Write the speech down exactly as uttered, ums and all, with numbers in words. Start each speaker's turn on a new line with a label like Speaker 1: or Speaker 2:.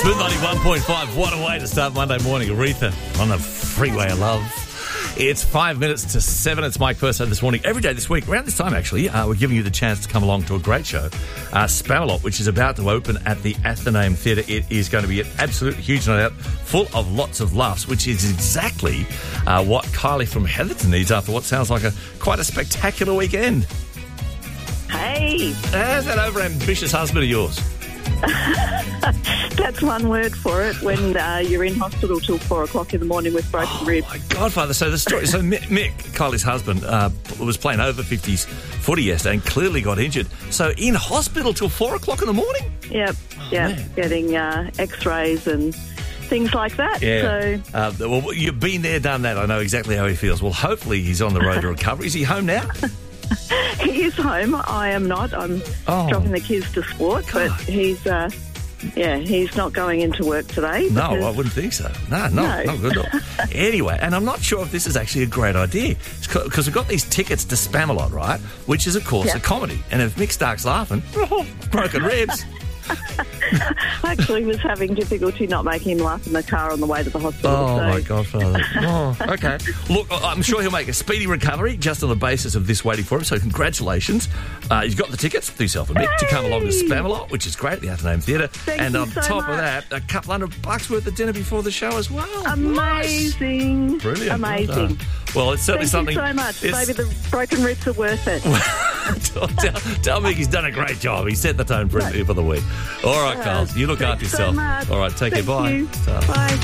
Speaker 1: Smooth ninety-one point five. What a way to start Monday morning. Aretha on the freeway of love. It's five minutes to seven. It's Mike Purso this morning. Every day this week, around this time actually, uh, we're giving you the chance to come along to a great show, uh, Spamalot, which is about to open at the Athenaeum Theatre. It is going to be an absolute huge night out, full of lots of laughs, which is exactly uh, what Kylie from Heatherton needs after what sounds like a quite a spectacular weekend.
Speaker 2: Hey.
Speaker 1: How's that over-ambitious husband of yours?
Speaker 2: That's one word for it when uh, you're in hospital till four o'clock in the morning with broken
Speaker 1: Oh,
Speaker 2: ribs.
Speaker 1: my Godfather. So the story, so Mick, Mick Kylie's husband, uh, was playing over fifties footy yesterday and clearly got injured. So in hospital till four o'clock in the morning?
Speaker 2: Yep,
Speaker 1: Oh,
Speaker 2: yep.
Speaker 1: man.
Speaker 2: Getting uh, x-rays and things like that.
Speaker 1: Yeah.
Speaker 2: So
Speaker 1: Uh, well, you've been there, done that. I know exactly how he feels. Well, hopefully he's on the road to recovery. Is he home now?
Speaker 2: he is home. I am not. I'm
Speaker 1: Oh.
Speaker 2: dropping the kids to sport, but
Speaker 1: God.
Speaker 2: he's, uh, yeah, he's not going into work today.
Speaker 1: No,
Speaker 2: because-
Speaker 1: I wouldn't think so. No, no,
Speaker 2: No.
Speaker 1: not good at all. Anyway, and I'm not sure if this is actually a great idea because we've got these tickets to Spamalot, right? Which is, of course,
Speaker 2: Yeah.
Speaker 1: a comedy. And if Mick Stark's laughing, broken ribs.
Speaker 2: I actually was having difficulty not making him laugh in the car on the way to the hospital.
Speaker 1: Oh,
Speaker 2: so.
Speaker 1: my Godfather. Oh, okay. Look, I'm sure he'll make a speedy recovery just on the basis of this waiting for him, so congratulations. Uh, you've got the tickets for yourself and Mick to come along to Spamalot, which is great, the Athenaeum Theatre.
Speaker 2: Thank
Speaker 1: and
Speaker 2: you
Speaker 1: on
Speaker 2: so
Speaker 1: top of
Speaker 2: much.
Speaker 1: that, a couple hundred bucks worth of dinner before the show as well.
Speaker 2: Amazing.
Speaker 1: Nice. Brilliant.
Speaker 2: Amazing.
Speaker 1: Well done. Well, it's certainly
Speaker 2: Thank
Speaker 1: something...
Speaker 2: you so much.
Speaker 1: it's-
Speaker 2: Maybe the broken ribs are worth it.
Speaker 1: tell, tell Mick he's done a great job. He set the tone brilliantly for the week. All right, Carl, you look
Speaker 2: Thanks
Speaker 1: after
Speaker 2: so
Speaker 1: yourself.
Speaker 2: much.
Speaker 1: All right, take
Speaker 2: Thank
Speaker 1: care. Bye.
Speaker 2: you.
Speaker 1: Ta.
Speaker 2: Bye.